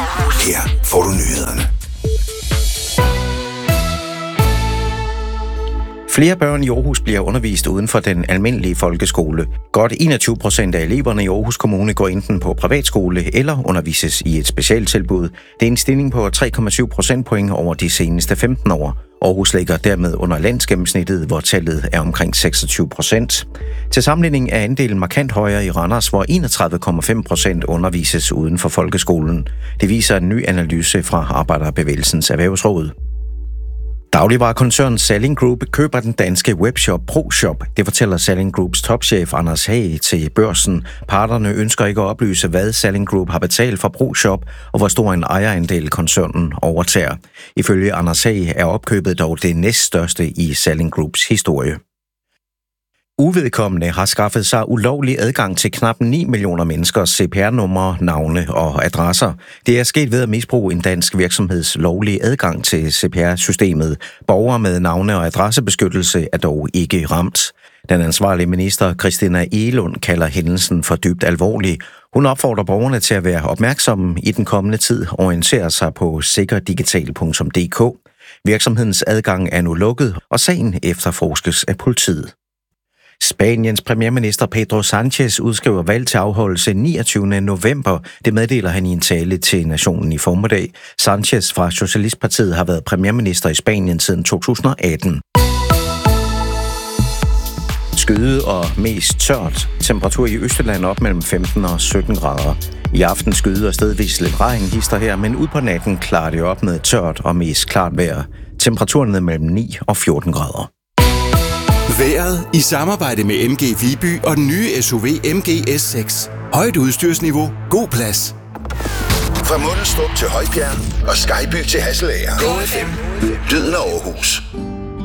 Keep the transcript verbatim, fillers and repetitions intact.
Her får du nyhederne. Flere børn i Aarhus bliver undervist uden for den almindelige folkeskole. Godt enogtyve procent af eleverne i Aarhus Kommune går enten på privatskole eller undervises i et specialtilbud. Det er en stigning på tre komma syv procentpoint over de seneste femten år. Aarhus ligger dermed under landsgennemsnittet, hvor tallet er omkring seksogtyve procent. Til sammenligning er andelen markant højere i Randers, hvor enogtredive komma fem procent undervises uden for folkeskolen. Det viser en ny analyse fra Arbejderbevægelsens Erhvervsråd. Dagligvarekoncernen Salling Group køber den danske webshop ProShop. Det fortæller Salling Groups topchef Anders Hage til Børsen. Parterne ønsker ikke at oplyse, hvad Salling Group har betalt for ProShop, og hvor stor en ejerandel koncernen overtager. Ifølge Anders Hage er opkøbet dog det næststørste i Salling Groups historie. Uvedkommende har skaffet sig ulovlig adgang til knap ni millioner menneskers C P R-numre, navne og adresser. Det er sket ved at misbruge en dansk virksomheds lovlige adgang til C P R-systemet. Borgere med navne- og adressebeskyttelse er dog ikke ramt. Den ansvarlige minister, Christina Egelund, kalder hændelsen for dybt alvorlig. Hun opfordrer borgerne til at være opmærksomme i den kommende tid og orientere sig på sikkerdigital punktum d k. Virksomhedens adgang er nu lukket, og sagen efterforskes af politiet. Spaniens premierminister Pedro Sánchez udskriver valg til afholdelse niogtyvende november. Det meddeler han i en tale til nationen i formiddag. Sánchez fra Socialistpartiet har været premierminister i Spanien siden to tusind og atten. Skyde og mest tørt. Temperatur i Østjylland op mellem femten og sytten grader. I aften skyde og stedvis lidt regn hister her, men ud på natten klarer det op med tørt og mest klart vejr. Temperaturen ned mellem ni og fjorten grader. Vejret i samarbejde med M G Viby og den nye S U V M G S seks. Højt udstyrsniveau, god plads. Fra Mundelstrup til Højbjerg og Skyby til Hasselager. Go F M. Lyden af Aarhus.